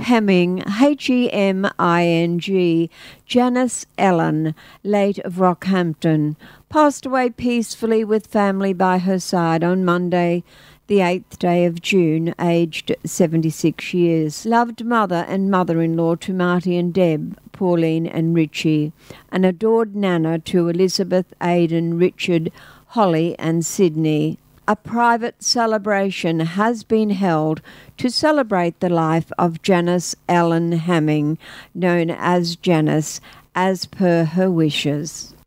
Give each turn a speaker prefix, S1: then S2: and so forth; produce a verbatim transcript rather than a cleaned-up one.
S1: Heming, H E M I N G, Janice Ellen, late of Rockhampton, passed away peacefully with family by her side on Monday, the eighth day of June, aged seventy-six years. Loved mother and mother-in-law to Marty and Deb, Pauline and Richie, and adored Nana to Elizabeth, Aidan, Richard, Holly and Sydney. A private celebration has been held to celebrate the life of Janice Ellen Heming, known as Janice, as per her wishes.